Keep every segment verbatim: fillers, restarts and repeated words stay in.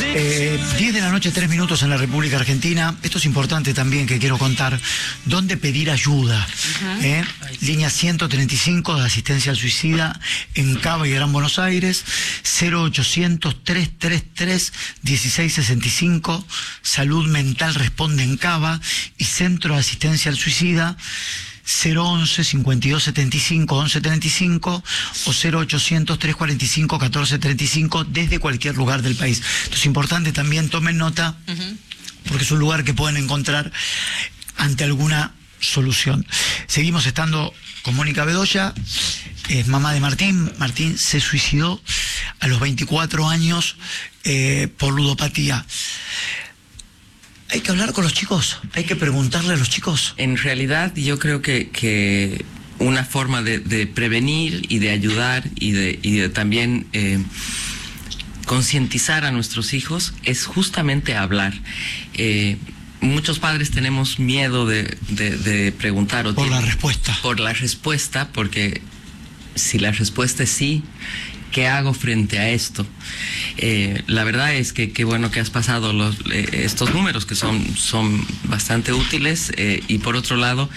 Eh, diez de la noche, tres minutos en la República Argentina. Esto es importante también que quiero contar. ¿Dónde pedir ayuda? Uh-huh. ¿Eh? Línea ciento treinta y cinco de asistencia al suicida en Cava y Gran Buenos Aires. cero ochocientos, trescientos treinta y tres, dieciséis sesenta y cinco. Salud Mental Responde en Cava. Y Centro de Asistencia al Suicida cero once, cincuenta y dos setenta y cinco, once treinta y cinco o cero ochocientos, trescientos cuarenta y cinco, catorce treinta y cinco desde cualquier lugar del país. Esto es importante, también tomen nota, uh-huh. porque es un lugar que pueden encontrar ante alguna solución. Seguimos estando con Mónica Bedoya, es mamá de Martín. Martín se suicidó a los veinticuatro años eh, por ludopatía. Hay que hablar con los chicos, hay que preguntarle a los chicos. En realidad yo creo que, que una forma de, de prevenir y de ayudar y de, y de también eh, concientizar a nuestros hijos es justamente hablar. Eh, muchos padres tenemos miedo de, de, de preguntar. O por tienen, la respuesta. Por la respuesta, porque si la respuesta es sí, ¿qué hago frente a esto? Eh, la verdad es que qué bueno que has pasado los, eh, estos números que son, son bastante útiles eh, y por otro lado,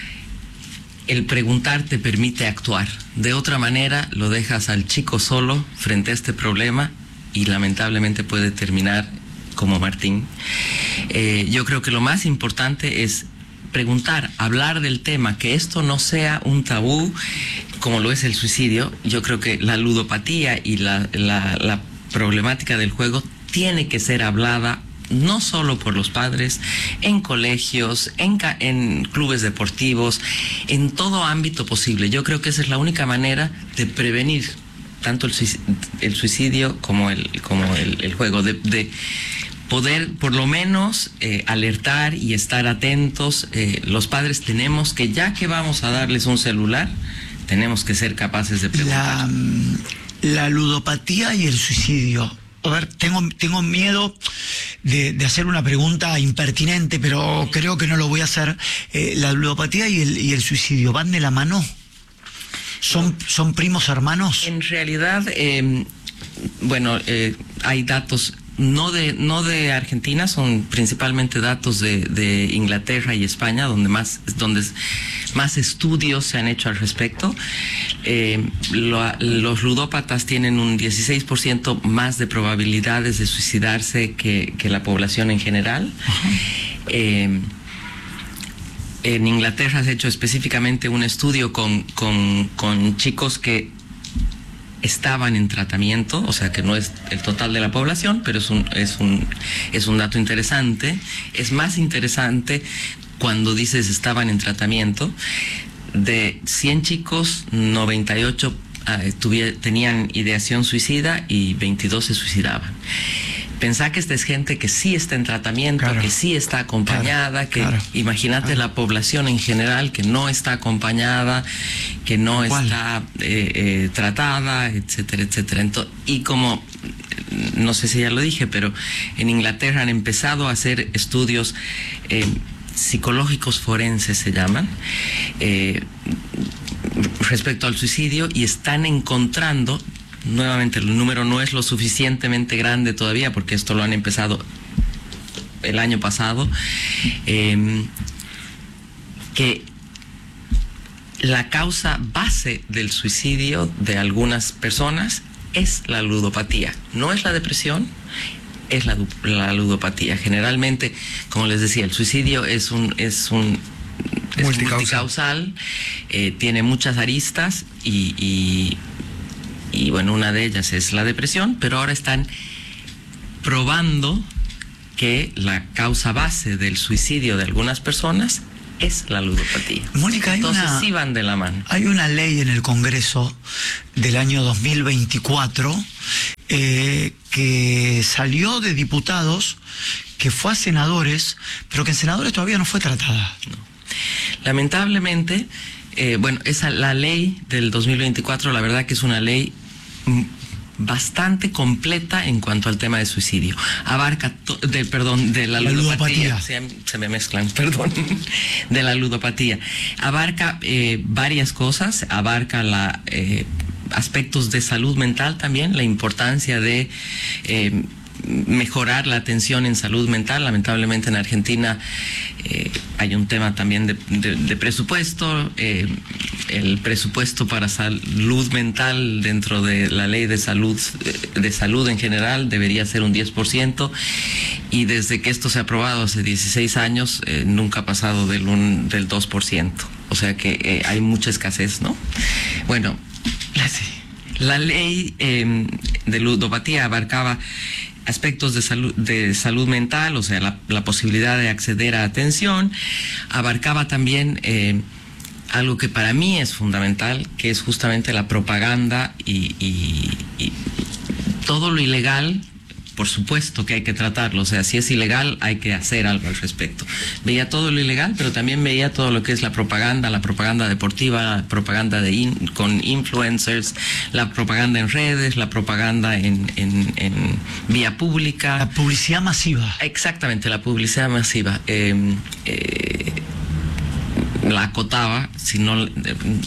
el preguntar te permite actuar. De otra manera, lo dejas al chico solo frente a este problema y lamentablemente puede terminar como Martín. Eh, yo creo que lo más importante es preguntar, hablar del tema, que esto no sea un tabú como lo es el suicidio. Yo creo que la ludopatía y la, la, la problemática del juego tiene que ser hablada no solo por los padres, en colegios, en, en clubes deportivos, en todo ámbito posible. Yo creo que esa es la única manera de prevenir tanto el suicidio, el suicidio como el, como el, el juego, de, de poder por lo menos eh, alertar y estar atentos. Eh, los padres tenemos que, ya que vamos a darles un celular, tenemos que ser capaces de preguntar. La, la ludopatía y el suicidio. A ver, tengo, tengo miedo de, de hacer una pregunta impertinente, pero creo que no lo voy a hacer. Eh, ¿La ludopatía y el, y el suicidio van de la mano? ¿Son, son primos hermanos? En realidad, eh, bueno, eh, hay datos no de no de Argentina, son principalmente datos de, de Inglaterra y España, donde más donde más estudios se han hecho al respecto. Eh, lo, los ludópatas tienen un dieciséis por ciento más de probabilidades de suicidarse que, que la población en general. Uh-huh. eh, en Inglaterra se ha hecho específicamente un estudio con, con, con chicos que estaban en tratamiento, o sea que no es el total de la población, pero es un, es un, es un dato interesante. Es más interesante cuando dices estaban en tratamiento. De cien chicos, noventa y ocho uh, tuvier, tenían ideación suicida y veintidós se suicidaban. Pensá que esta es gente que sí está en tratamiento, claro, que sí está acompañada, claro, que claro, imagínate claro. La población en general que no está acompañada, que no ¿Cuál? está eh, eh, tratada, etcétera, etcétera. Entonces, y como, no sé si ya lo dije, pero en Inglaterra han empezado a hacer estudios eh, psicológicos forenses, se llaman, eh, respecto al suicidio, y están encontrando... Nuevamente, el número no es lo suficientemente grande todavía, porque esto lo han empezado el año pasado, eh, que la causa base del suicidio de algunas personas es la ludopatía. No es la depresión, es la, la ludopatía. Generalmente, como les decía, el suicidio es un... Es un es multicausal, multicausal eh, tiene muchas aristas y... y Y bueno, una de ellas es la depresión, pero ahora están probando que la causa base del suicidio de algunas personas es la ludopatía. Mónica, hay Entonces una, sí van de la mano. Hay una ley en el Congreso del año dos mil veinticuatro eh, que salió de diputados, que fue a senadores, pero que en senadores todavía no fue tratada. No. Lamentablemente... Eh, bueno, esa, la ley del dos mil veinticuatro, la verdad que es una ley bastante completa en cuanto al tema de suicidio. Abarca, to, de, perdón, de la, la ludopatía. ludopatía. Se, se me mezclan, perdón. De la ludopatía. Abarca eh, varias cosas, abarca la... Eh, aspectos de salud mental también, la importancia de... Eh, mejorar la atención en salud mental. Lamentablemente en Argentina eh, hay un tema también de, de, de presupuesto. Eh, el presupuesto para salud mental dentro de la ley de salud, de salud en general debería ser un diez por ciento, y desde que esto se ha aprobado hace dieciséis años eh, nunca ha pasado del, un, del dos por ciento. O sea que eh, hay mucha escasez, ¿no? Bueno, la, la ley eh, de ludopatía abarcaba aspectos de salud, de salud mental, o sea, la, la posibilidad de acceder a atención. Abarcaba también eh, algo que para mí es fundamental, que es justamente la propaganda y, y, y todo lo ilegal. Por supuesto que hay que tratarlo, o sea, si es ilegal hay que hacer algo al respecto. Veía todo lo ilegal, pero también veía todo lo que es la propaganda, la propaganda deportiva, la propaganda de in, con influencers, la propaganda en redes, la propaganda en, en, en vía pública. La publicidad masiva. Exactamente, la publicidad masiva. Eh, eh, la acotaba, si no, eh,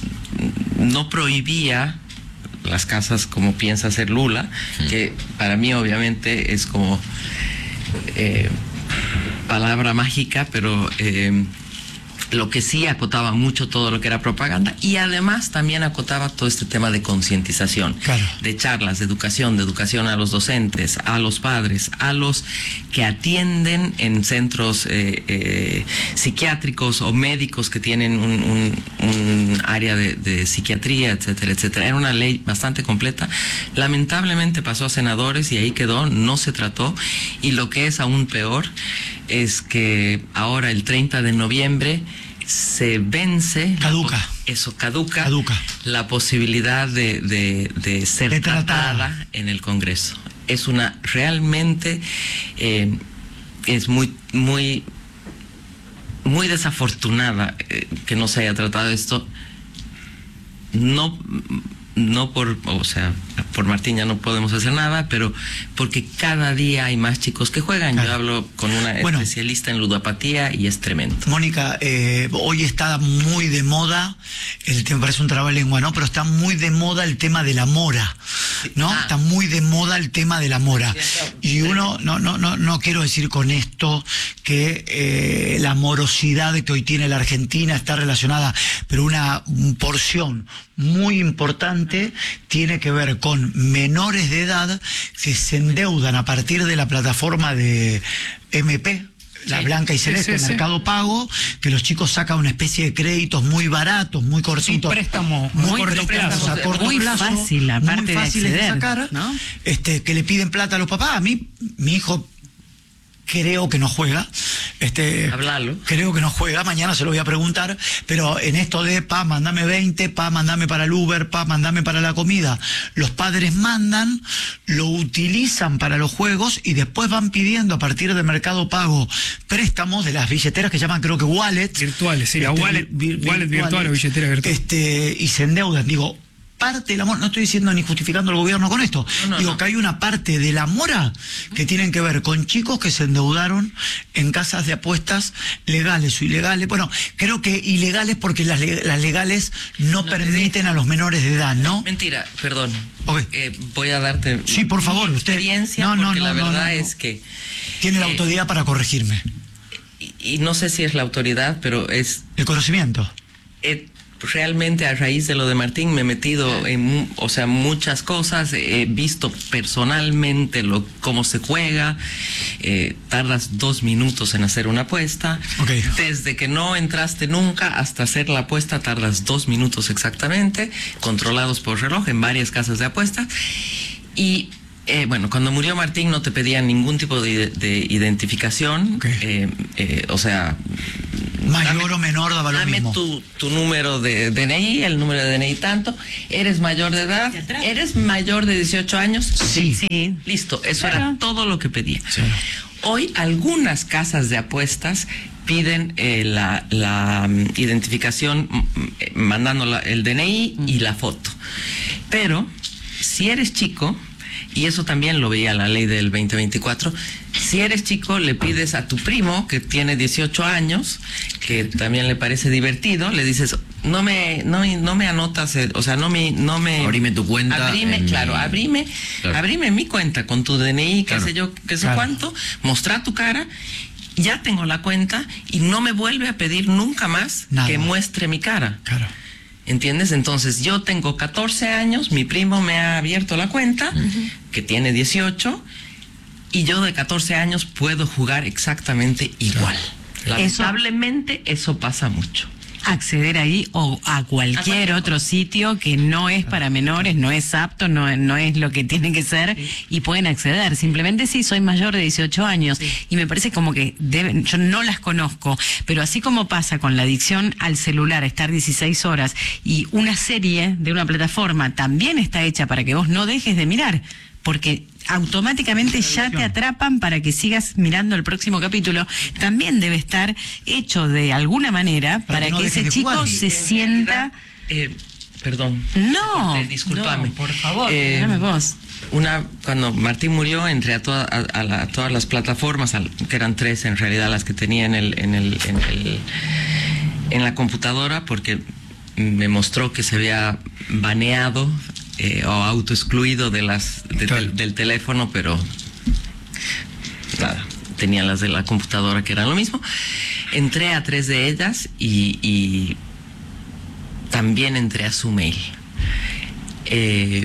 no prohibía las casas como piensa hacer Lula, sí. Que para mí obviamente es como eh, palabra mágica, pero eh, lo que sí acotaba mucho todo lo que era propaganda, y además también acotaba todo este tema de concientización, claro. De charlas, de educación, de educación a los docentes, a los padres, a los que atienden en centros eh, eh, psiquiátricos o médicos que tienen un, un, un área de, de psiquiatría, etcétera, etcétera. Era una ley bastante completa. Lamentablemente pasó a senadores y ahí quedó, no se trató, y lo que es aún peor es que ahora el treinta de noviembre se vence, caduca la, eso caduca, caduca la posibilidad de, de, de ser de tratada tratada en el Congreso. Es una realmente eh, es muy muy muy desafortunada eh, que no se haya tratado esto. No no por, o sea, por Martín ya no podemos hacer nada, pero porque cada día hay más chicos que juegan. Claro. Yo hablo con una bueno, especialista en ludopatía y es tremendo. Mónica, eh, hoy está muy de moda, el tema parece un trabalengua, ¿no? Pero está muy de moda el tema de la mora, ¿no? Ah. Está muy de moda el tema de la mora. Y uno, no, no, no, no quiero decir con esto que eh, la morosidad que hoy tiene la Argentina está relacionada, pero una porción muy importante tiene que ver con menores de edad que se endeudan a partir de la plataforma de M P, la sí, blanca y celeste, sí, sí, Mercado sí. Pago, que los chicos sacan una especie de créditos muy baratos, muy cortitos, un préstamo muy, muy corto plazo, a corto muy plazo, fácil, aparte muy fáciles de, acceder, de sacar, ¿no? este, que le piden plata a los papás. A mí, mi hijo creo que no juega, este, Hablalo. creo que no juega, mañana se lo voy a preguntar, pero en esto de, pa, mandame veinte, pa, mandame para el Uber, pa, mandame para la comida, los padres mandan, lo utilizan para los juegos y después van pidiendo a partir de Mercado Pago préstamos de las billeteras que llaman, creo que wallets. Virtuales, sí, este, la wallet, vir, wallet virtual o billetera virtual. Este, y se endeudan, digo, parte del amor, no estoy diciendo ni justificando al gobierno con esto, no, no, digo no. que hay una parte de la mora que tienen que ver con chicos que se endeudaron en casas de apuestas legales o ilegales. Bueno, creo que ilegales porque las, las legales no, no permiten a los menores de edad, ¿no? Mentira, perdón. Okay. Eh, voy a darte sí, por favor, mi usted, experiencia, no, no, porque no, la verdad no, no, es que tiene la eh, autoridad para corregirme. Y, y no sé si es la autoridad, pero es el conocimiento. Eh, Realmente a raíz de lo de Martín me he metido en, o sea, muchas cosas, he visto personalmente lo cómo se juega, eh, tardas dos minutos en hacer una apuesta, okay. Desde que no entraste nunca hasta hacer la apuesta tardas dos minutos exactamente, controlados por reloj en varias casas de apuesta. Y Eh, bueno, cuando murió Martín no te pedían ningún tipo de, de identificación, okay. eh, eh, o sea, mayor dame, o menor daba lo dame mismo. Tu, tu número de D N I, el número de D N I tanto, eres mayor de edad, eres mayor de dieciocho años, sí, sí, listo, eso claro. era todo lo que pedía. Sí. Hoy algunas casas de apuestas piden eh, la, la um, identificación eh, mandando la, el D N I mm. y la foto, pero si eres chico, y eso también lo veía la ley del veinte veinticuatro, si eres chico le pides a tu primo que tiene dieciocho años, que también le parece divertido, le dices, no me, no, me- no me anotas, el- o sea, no me, no me. Abrime tu cuenta. Abrime, en claro, mi- abrime, Claro. abrime mi cuenta con tu D N I, qué Claro. sé yo, qué sé Claro. cuánto, mostrar tu cara, ya tengo la cuenta y no me vuelve a pedir nunca más Nada. que muestre mi cara. Claro. ¿Entiendes? Entonces yo tengo catorce años, mi primo me ha abierto la cuenta, que tiene dieciocho, y yo de catorce años puedo jugar exactamente igual. Lamentablemente eso pasa mucho. Acceder ahí o a cualquier otro sitio que no es para menores, no es apto, no, no es lo que tiene que ser, y pueden acceder. Simplemente sí, soy mayor de dieciocho años y me parece como que deben, yo no las conozco, pero así como pasa con la adicción al celular, estar dieciséis horas, y una serie de una plataforma también está hecha para que vos no dejes de mirar, porque automáticamente ya te atrapan para que sigas mirando el próximo capítulo, también debe estar hecho de alguna manera Para para, que no que dejes ese de chico jugar. se sienta... Eh, perdón. No, Eh, discúlpame. no, por favor, Eh, dígame vos. Una, cuando Martín murió, entré a, toda, a, a la- a todas las plataformas, al- que eran tres en realidad las que tenía en el, en el, en el, en la computadora, porque me mostró que se había baneado eh, o autoexcluido de las de- Claro. del, del teléfono, pero nada, tenía las de la computadora que eran lo mismo. Entré a tres de ellas y, y también entré a su mail. Eh,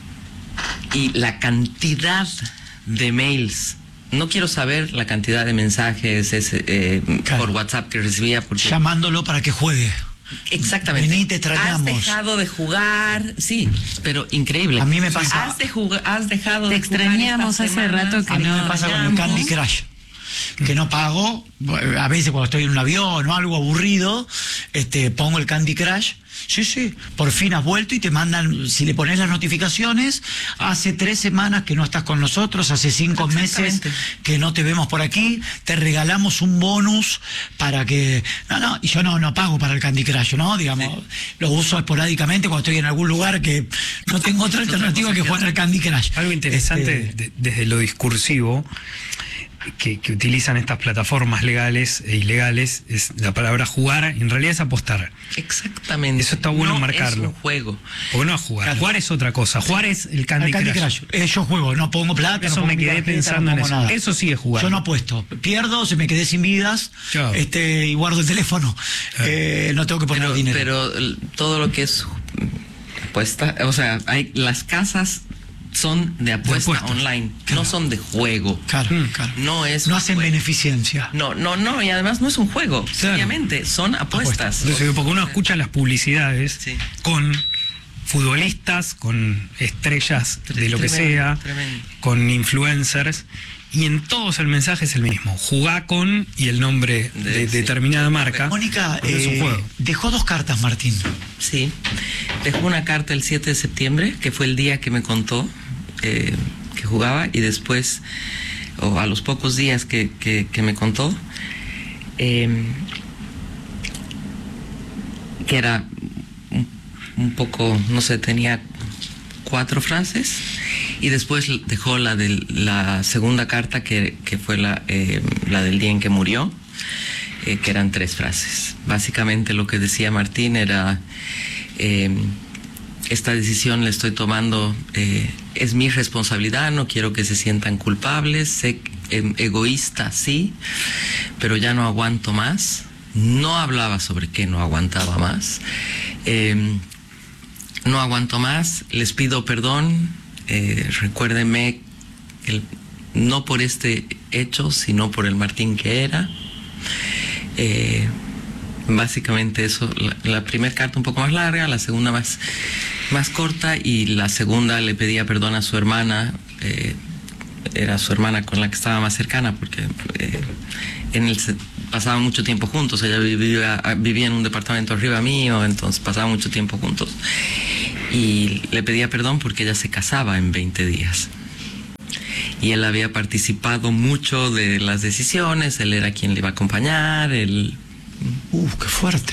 y la cantidad de mails, no quiero saber la cantidad de mensajes ese, eh, Claro. por WhatsApp que recibía, porque Llamándolo para que juegue. exactamente. Vení, te extrañamos. Has dejado de jugar, sí, pero increíble. A mí me pasa- Has, de jugar, has dejado Te de jugar extrañamos estas hace semanas. rato que A mí no me pasa con el Candy Crush, que no pago. A veces cuando estoy en un avión o algo aburrido, este, pongo el Candy Crush. Sí, sí, por fin has vuelto y te mandan, si le pones las notificaciones, hace tres semanas que no estás con nosotros, hace cinco meses Exactamente. que no te vemos por aquí, te regalamos un bonus para que... No, no, y yo no, no pago para el Candy Crush, ¿no? Digamos, lo uso esporádicamente cuando estoy en algún lugar que no tengo otra alternativa que jugar al Candy Crush. Algo interesante Este, de- desde lo discursivo que, que utilizan estas plataformas legales e ilegales es la palabra jugar, en realidad es apostar. Exactamente. Eso está bueno No marcarlo. Es un juego. Porque no es jugar. Claro. Jugar es otra cosa. Jugar es el Candy, al Candy Crush. Crush. Eh, yo juego, no pongo plata, Eso no pongo me mi quedé tarjeta, pensando no en pongo eso. nada. Eso sí es jugar. Yo no apuesto. Pierdo, se me quedé sin vidas, Chao. este, y guardo el teléfono. Eh, no tengo que poner Pero, dinero. pero el- todo lo que es apuesta, o sea, hay las casas son de apuesta apuestas. online, Claro. no son de juego. Claro, Mm. claro. No es No un hacen juego. beneficencia. No, no, no, y además no es un juego, Claro. obviamente, son apuestas. Entonces, porque uno escucha las publicidades Sí. con futbolistas, con estrellas de lo que Tremendo, sea, tremendo. con influencers, y en todos el mensaje es el mismo. Jugá con y el nombre de, De- sí. determinada marca. Mónica, porque es un eh, juego. dejó dos cartas, Martín. Sí, dejó una carta el siete de septiembre, que fue el día que me contó eh, que jugaba, y después, o a los pocos días que, que, que me contó, eh, que era un, un poco, no sé, tenía cuatro frases, y después dejó la de la segunda carta, que, que fue la, eh, la del día en que murió, eh, que eran tres frases. Básicamente lo que decía Martín era, eh, esta decisión la estoy tomando, eh, es mi responsabilidad, no quiero que se sientan culpables, sé que, eh, egoísta sí, pero ya no aguanto más. No hablaba sobre qué no aguantaba más. Eh, no aguanto más, les pido perdón, eh, recuérdenme, el, no por este hecho, sino por el Martín que era. Eh, básicamente eso, la, la primera carta un poco más larga, la segunda más, más corta, y la segunda le pedía perdón a su hermana, eh, era su hermana con la que estaba más cercana, porque eh, en el, pasaban mucho tiempo juntos, ella vivía, vivía en un departamento arriba mío, entonces pasaban mucho tiempo juntos, y le pedía perdón porque ella se casaba en veinte días. Y él había participado mucho de las decisiones, él era quien le iba a acompañar, él... Uf, qué fuerte,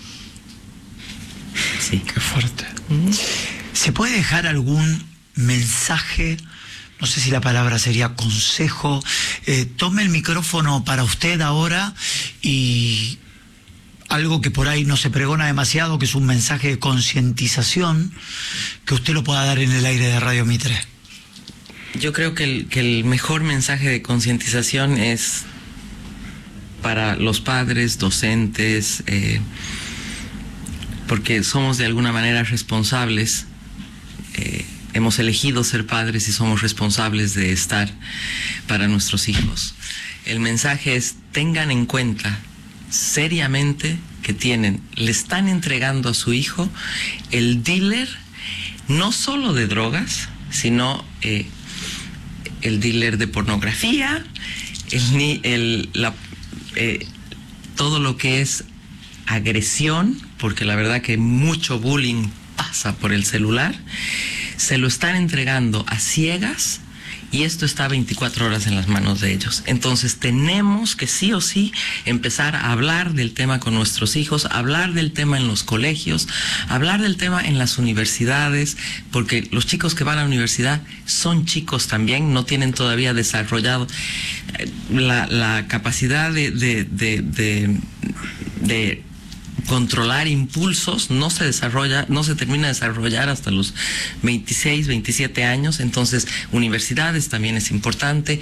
Sí. qué fuerte. ¿Se puede dejar algún mensaje? No sé si la palabra sería consejo. Eh, tome el micrófono para usted ahora y algo que por ahí no se pregona demasiado, que es un mensaje de concientización, que usted lo pueda dar en el aire de Radio Mitre. Yo creo que el, que el mejor mensaje de concientización es para los padres, docentes, eh, porque somos de alguna manera responsables, eh, hemos elegido ser padres y somos responsables de estar para nuestros hijos. El mensaje es: tengan en cuenta seriamente que tienen, le están entregando a su hijo el dealer, no solo de drogas, sino eh, el dealer de pornografía, el, el, la, eh, todo lo que es agresión, porque la verdad que mucho bullying pasa por el celular, se lo están entregando a ciegas y esto está veinticuatro horas en las manos de ellos. Entonces tenemos que sí o sí empezar a hablar del tema con nuestros hijos, hablar del tema en los colegios, hablar del tema en las universidades, porque los chicos que van a la universidad son chicos también, no tienen todavía desarrollado la, la capacidad de, de, de, de, de controlar impulsos, no se desarrolla, no se termina de desarrollar hasta los veintiséis, veintisiete años. Entonces, universidades también es importante.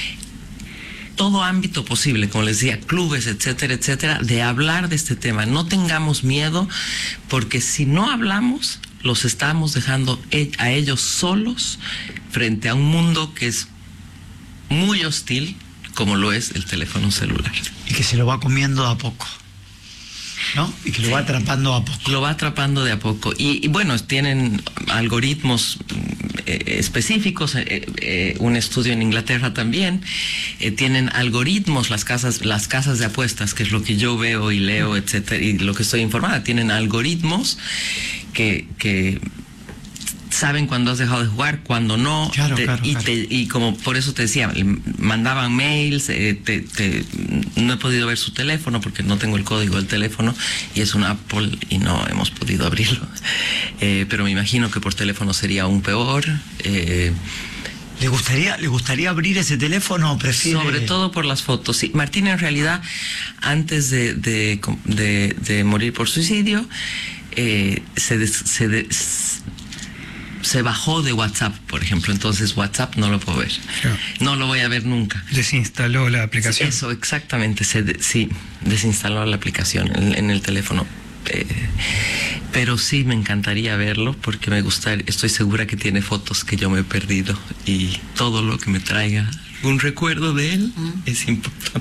Todo ámbito posible, como les decía, clubes, etcétera, etcétera, de hablar de este tema. No tengamos miedo, porque si no hablamos, los estamos dejando a ellos solos frente a un mundo que es muy hostil, como lo es el teléfono celular. Y que se lo va comiendo a poco, ¿no? Y que lo sí. va atrapando a poco. Lo va atrapando de a poco. Y, y bueno, tienen algoritmos eh, específicos, eh, eh, un estudio en Inglaterra también, eh, tienen algoritmos, las casas, las casas de apuestas, que es lo que yo veo y leo, etcétera, y lo que estoy informada, tienen algoritmos que, que saben cuándo has dejado de jugar, cuándo no, claro, te, claro, y, claro. Te, y como por eso te decía, mandaban mails, eh, te, te, no he podido ver su teléfono porque no tengo el código del teléfono y es un Apple y no hemos podido abrirlo, eh, pero me imagino que por teléfono sería aún peor. eh, ¿Le gustaría, ¿Le gustaría abrir ese teléfono o prefiere? Sobre todo por las fotos. Sí, Martín en realidad antes de, de, de, de morir por suicidio eh, se, des, se des, se bajó de WhatsApp, por ejemplo, entonces WhatsApp no lo puedo ver. Claro. No lo voy a ver nunca. Desinstaló la aplicación. Sí, eso, exactamente, se de, sí, desinstaló la aplicación en, en el teléfono. Eh, pero sí me encantaría verlo porque me gusta, estoy segura que tiene fotos que yo me he perdido y todo lo que me traiga un recuerdo de él mm. es importante.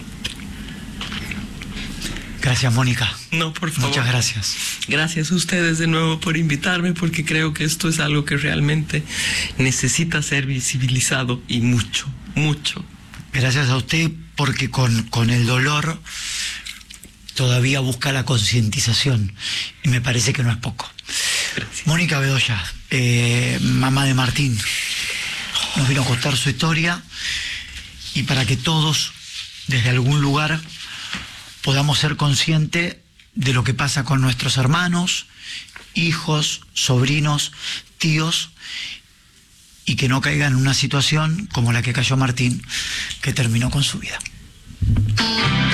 Gracias, Mónica. No, por favor. Muchas gracias. Gracias a ustedes de nuevo por invitarme, porque creo que esto es algo que realmente necesita ser visibilizado y mucho, mucho. Gracias a usted, porque con, con el dolor todavía busca la concientización y me parece que no es poco. Gracias. Mónica Bedoya, eh, mamá de Martín, nos vino a contar su historia y para que todos, desde algún lugar, podamos ser conscientes de lo que pasa con nuestros hermanos, hijos, sobrinos, tíos, y que no caigan en una situación como la que cayó Martín, que terminó con su vida.